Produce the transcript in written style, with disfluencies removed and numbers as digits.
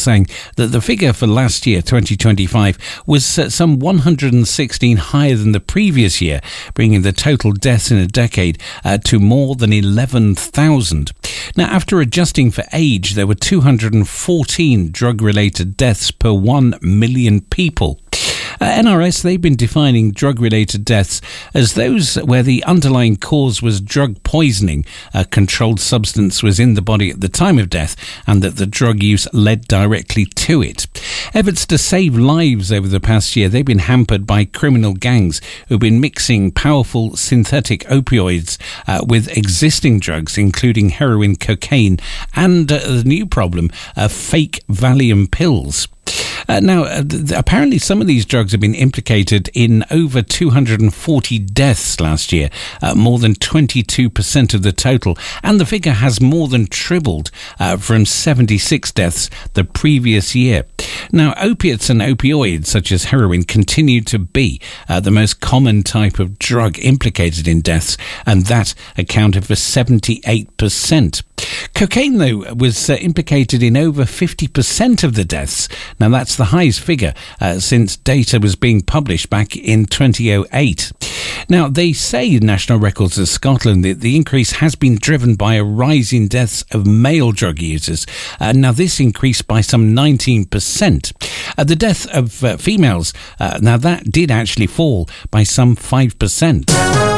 saying that the figure for last year, 2025, was some 116 higher than the previous year, bringing the total deaths in a decade to more than 11,000. Now, after adjusting for age, there were 214 drug-related deaths per 1 million people. NRS, they've been defining drug-related deaths as those where the underlying cause was drug poisoning, a controlled substance was in the body at the time of death, and that the drug use led directly to it. Efforts to save lives over the past year, they've been hampered by criminal gangs who've been mixing powerful synthetic opioids with existing drugs, including heroin, cocaine, and the new problem, fake Valium pills. Apparently some of these drugs have been implicated in over 240 deaths last year, more than 22% of the total, and the figure has more than tripled from 76 deaths the previous year. Now, opiates and opioids such as heroin continue to be the most common type of drug implicated in deaths, and that accounted for 78%. Cocaine, though, was implicated in over 50% of the deaths. Now, that's the highest figure since data was being published back in 2008. Now, they say, National Records of Scotland, that the increase has been driven by a rise in deaths of male drug users. Now, this increased by some 19%. The death of females, now that did actually fall by some 5%.